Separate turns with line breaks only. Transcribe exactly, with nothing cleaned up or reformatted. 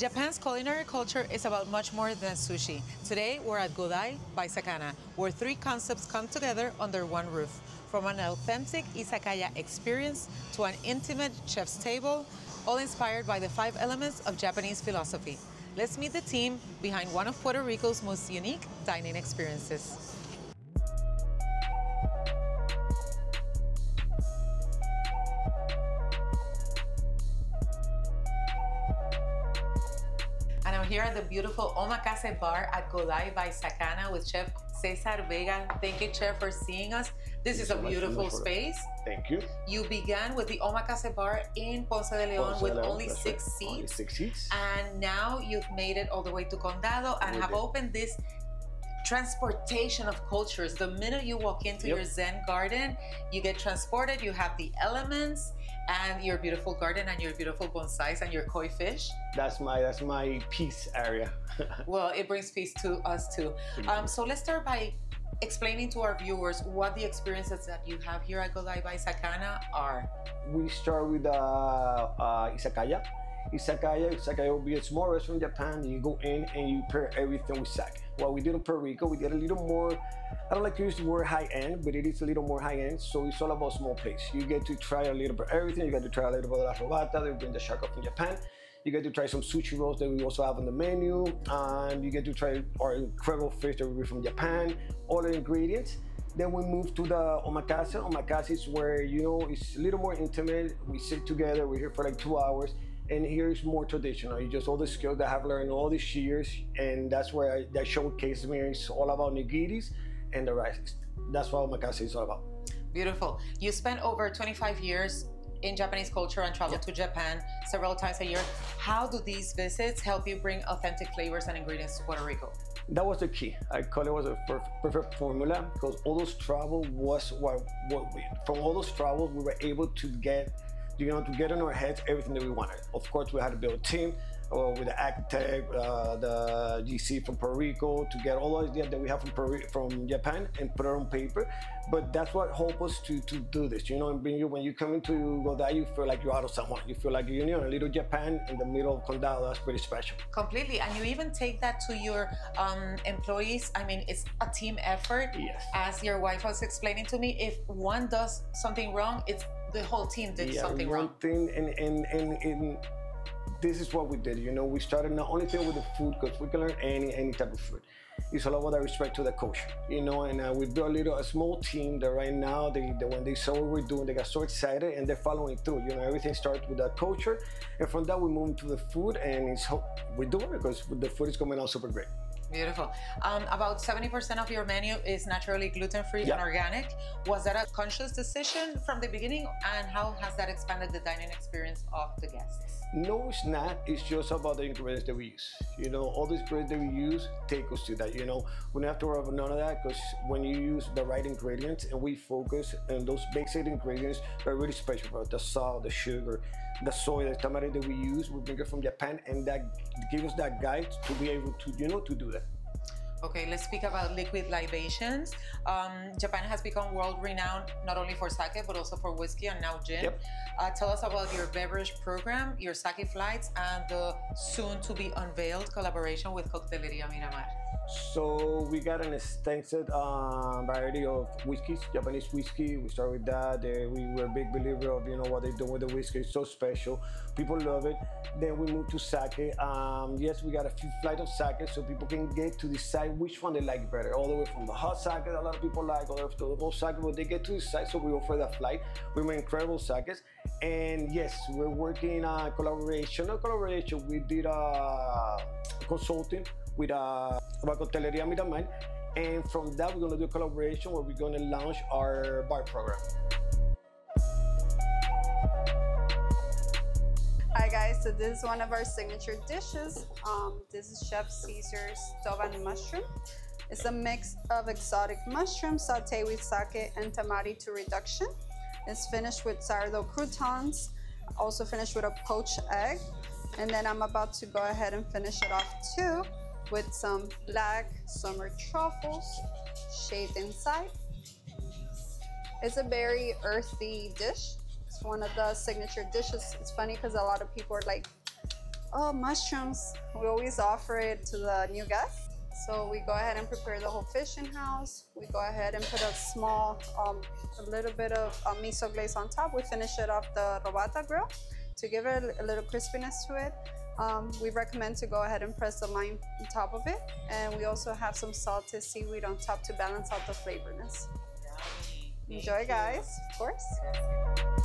Japan's culinary culture is about much more than sushi. Today, we're at Godai by Sakana, where three concepts come together under one roof. From an authentic izakaya experience to an intimate chef's table, all inspired by the five elements of Japanese philosophy. Let's meet the team behind one of Puerto Rico's most unique dining experiences. And I'm here at the beautiful Omakase Bar at Godai by Sakana with Chef Cesar Vega. Thank you, Chef, for seeing us. This is a beautiful space.
Thank you.
You began with the Omakase Bar in Ponce de Leon
Ponce
with
de Leon,
only
that's
six
right.
seats.
Only six seats.
And now you've made it all the way to Condado and
We
have
did.
opened this transportation of cultures. The minute you walk into
Yep.
your Zen garden, you get transported, you have the elements and your beautiful garden and your beautiful bonsais and your koi fish.
That's my that's my peace area.
Well, it brings peace to us too. Um, so let's start by explaining to our viewers what the experiences that you have here at Godai by Sakana are.
We start with uh, uh, izakaya. Izakaya, izakaya will be a small restaurant in Japan. You go in and you pair everything with sake. What we did in Puerto Rico, we did a little more, I don't like to use the word high end, but it is a little more high end. So it's all about small place. You get to try a little bit of everything. You get to try a little bit of la robata. They bring the shark up from Japan. You get to try some sushi rolls that we also have on the menu. And you get to try our incredible fish that we bring from Japan, all the ingredients. Then we move to the omakase. Omakase is where, you know, it's a little more intimate. We sit together, we're here for like two hours. And here is more traditional. You just all the skills that I've learned all these years, and that's where I, that showcases me. It's all about nigiris and the rice. That's what omakase is all about.
Beautiful. You spent over twenty-five years in Japanese culture and traveled
Yeah.
to Japan several times a year. How do these visits help you bring authentic flavors and ingredients to Puerto Rico?
That was the key. I call it was a perfect, perfect formula because all those travel was what, what we, from all those travels we were able to get, you know, to get in our heads everything that we wanted. Of course, we had to build a team uh, with the architect, uh, the G C from Puerto Rico to get all the ideas that we have from Peru, from Japan and put it on paper. But that's what helped us to, to do this, you know, and bring you, when you come into Godai, you feel like you're out of San Juan. You feel like you're in a little Japan in the middle of Condado. That's pretty special.
Completely. And you even take that to your um, employees. I mean, it's a team effort.
Yes.
As your wife was explaining to me, if one does something wrong, it's the whole team did
Yeah,
something
one
wrong.
thing, and, and, and, and this is what we did. You know, we started not only thing with the food, because we can learn any any type of food. It's all about the respect to the culture, you know. And uh, we built a little a small team that right now, they, they when they saw what we're doing, they got so excited and they're following through. You know, everything starts with the culture, and from that we move into the food, and it's we're doing it because the food is coming out super great.
Beautiful. Um, about seventy percent of your menu is naturally gluten-free
Yeah.
and organic. Was that a conscious decision from the beginning? And how has that expanded the dining experience of the guests?
No, it's not. It's just about the ingredients that we use. You know, all the ingredients that we use take us to that. You know, we don't have to worry about none of that because when you use the right ingredients and we focus on those basic ingredients that are really special for us, the salt, the sugar, the soy, the tomato that we use, we bring it from Japan, and that gives us that guide to be able to, you know, to do that.
Okay, let's speak about liquid libations. Um, Japan has become world-renowned not only for sake, but also for whiskey and now gin.
Yep.
Uh, tell us about your beverage program, your sake flights, and the soon-to-be unveiled collaboration with Cocteleria Miramar.
So we got an extensive um, variety of whiskeys, Japanese whiskey. We start with that. Uh, we were a big believer of, you know, what they do with the whiskey. It's so special. People love it. Then we moved to sake. Um, yes, we got a few flights of sake so people can get to decide which one they like better. All the way from the hot sake that a lot of people like, all the way to the cold sake, but they get to decide. So we offer that flight. We make incredible sakes. And yes, we're working on collaboration. Not collaboration, we did a consulting with uh, Cocteleria Miramar, and from that we're going to do a collaboration where we're going to launch our bar program.
Hi guys, so this is one of our signature dishes. Um, this is Chef Cesar's Toban mushroom. It's a mix of exotic mushrooms sauteed with sake and tamari to reduction. It's finished with sourdough croutons, also finished with a poached egg. And then I'm about to go ahead and finish it off too with some black summer truffles shaved inside. It's a very earthy dish. It's one of the signature dishes. It's funny because a lot of people are like, Oh, mushrooms. We always offer it to the new guests. So we go ahead and prepare the whole fish in house. We go ahead and put a small, um, a little bit of uh, miso glaze on top. We finish it off the robata grill to give it a little crispiness to it. Um, we recommend to go ahead and press the lime on top of it. And we also have some salted seaweed on top to balance out the flavorness.
Yummy.
Enjoy, guys, of course.